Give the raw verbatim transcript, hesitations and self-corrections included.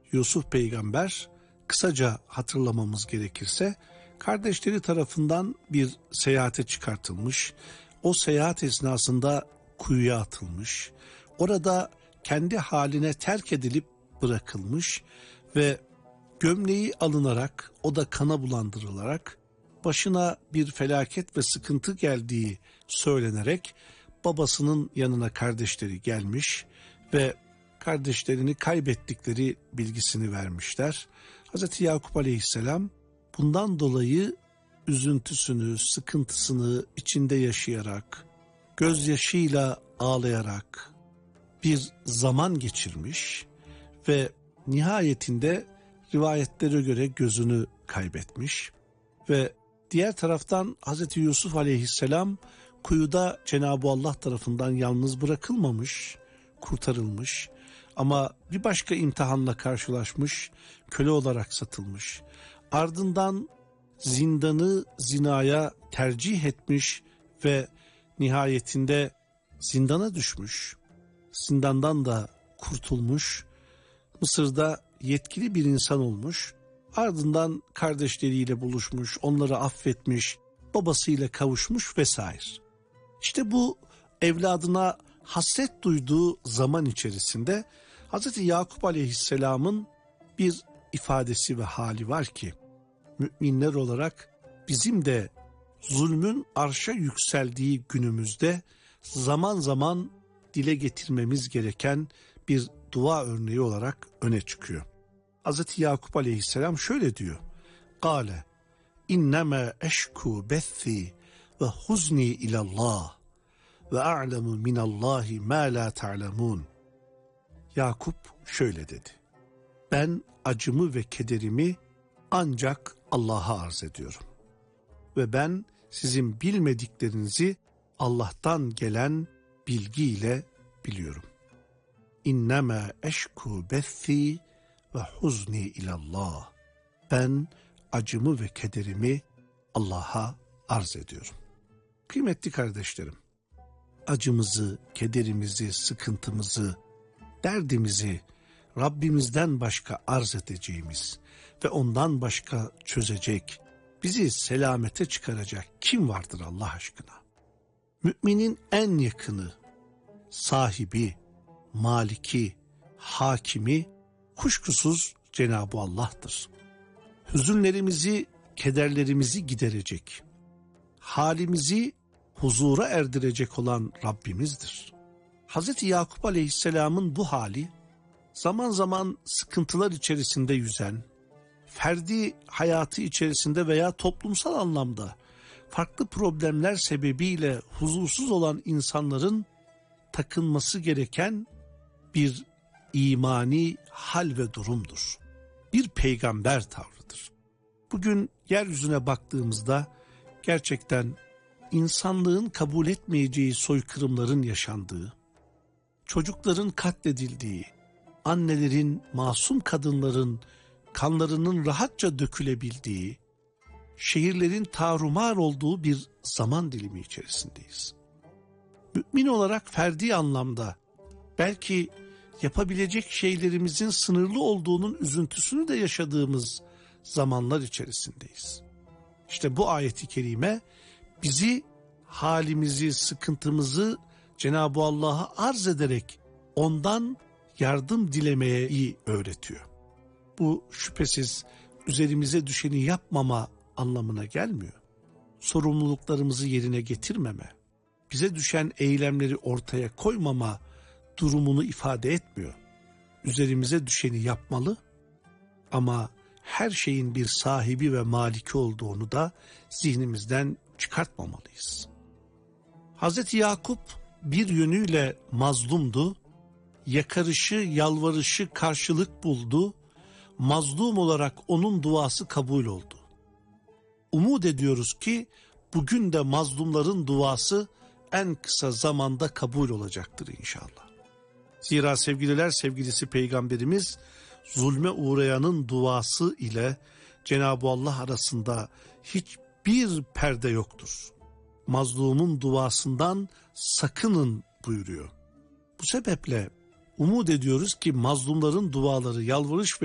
Yusuf peygamber, kısaca hatırlamamız gerekirse, kardeşleri tarafından bir seyahate çıkartılmış, o seyahat esnasında kuyuya atılmış, orada kendi haline terk edilip bırakılmış ve gömleği alınarak, o da kana bulandırılarak, başına bir felaket ve sıkıntı geldiği söylenerek babasının yanına kardeşleri gelmiş ve kardeşlerini kaybettikleri bilgisini vermişler. Hazreti Yakup Aleyhisselam bundan dolayı üzüntüsünü, sıkıntısını içinde yaşayarak, gözyaşıyla ağlayarak bir zaman geçirmiş ve nihayetinde rivayetlere göre gözünü kaybetmiş ve diğer taraftan Hazreti Yusuf Aleyhisselam kuyuda Cenab-ı Allah tarafından yalnız bırakılmamış, kurtarılmış ama bir başka imtihanla karşılaşmış, köle olarak satılmış. Ardından zindanı zinaya tercih etmiş ve nihayetinde zindana düşmüş. Zindandan da kurtulmuş. Mısır'da yetkili bir insan olmuş. Ardından kardeşleriyle buluşmuş, onları affetmiş, babasıyla kavuşmuş vesaire. İşte bu evladına hasret duyduğu zaman içerisinde Hazreti Yakup Aleyhisselam'ın bir ifadesi ve hali var ki, müminler olarak bizim de zulmün arşa yükseldiği günümüzde zaman zaman dile getirmemiz gereken bir dua örneği olarak öne çıkıyor. Hazreti Yakup Aleyhisselam şöyle diyor: "Kale innema eşku bethi ve huzni ilallah ve a'lemu minallahi ma la ta'lemun." Yakup şöyle dedi: "Ben acımı ve kederimi ancak Allah'a arz ediyorum. Ve ben sizin bilmediklerinizi Allah'tan gelen bilgiyle biliyorum. İnnemâ eşkû bethî ve huzni ilallah." Ben acımı ve kederimi Allah'a arz ediyorum. Kıymetli kardeşlerim, acımızı, kederimizi, sıkıntımızı, derdimizi Rabbimizden başka arz edeceğimiz ve ondan başka çözecek, bizi selamete çıkaracak kim vardır Allah aşkına? Müminin en yakını, sahibi, maliki, hakimi kuşkusuz Cenab-ı Allah'tır. Hüzünlerimizi, kederlerimizi giderecek, halimizi huzura erdirecek olan Rabbimizdir. Hazreti Yakup Aleyhisselam'ın bu hali, zaman zaman sıkıntılar içerisinde yüzen, ferdi hayatı içerisinde veya toplumsal anlamda farklı problemler sebebiyle huzursuz olan insanların takınması gereken bir imani hal ve durumdur. Bir peygamber tavrıdır. Bugün yeryüzüne baktığımızda gerçekten insanlığın kabul etmeyeceği soykırımların yaşandığı, çocukların katledildiği, annelerin, masum kadınların kanlarının rahatça dökülebildiği, şehirlerin tarumar olduğu bir zaman dilimi içerisindeyiz. Mümin olarak ferdi anlamda belki yapabilecek şeylerimizin sınırlı olduğunun üzüntüsünü de yaşadığımız zamanlar içerisindeyiz. İşte bu ayet-i kerime bizi, halimizi, sıkıntımızı Cenab-ı Allah'a arz ederek ondan yardım dilemeyi öğretiyor. Bu şüphesiz üzerimize düşeni yapmama anlamına gelmiyor. Sorumluluklarımızı yerine getirmeme, bize düşen eylemleri ortaya koymama durumunu ifade etmiyor. Üzerimize düşeni yapmalı ama her şeyin bir sahibi ve maliki olduğunu da zihnimizden çıkartmamalıyız. Hazreti Yakup bir yönüyle mazlumdu, yakarışı, yalvarışı karşılık buldu, mazlum olarak onun duası kabul oldu. Umut ediyoruz ki bugün de mazlumların duası en kısa zamanda kabul olacaktır inşallah. Zira sevgililer sevgilisi Peygamberimiz zulme uğrayanın duası ile Cenab-ı Allah arasında hiçbir perde yoktur. Mazlumun duasından sakının buyuruyor. Bu sebeple umut ediyoruz ki mazlumların duaları, yalvarış ve